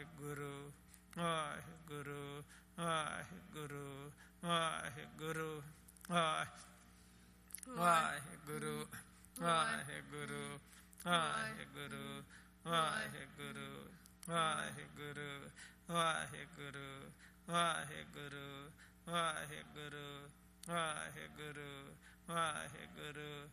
Waheguru Waheguru Waheguru Waheguru Waheguru Waheguru Waheguru Waheguru Waheguru Waheguru Waheguru Waheguru Waheguru Waheguru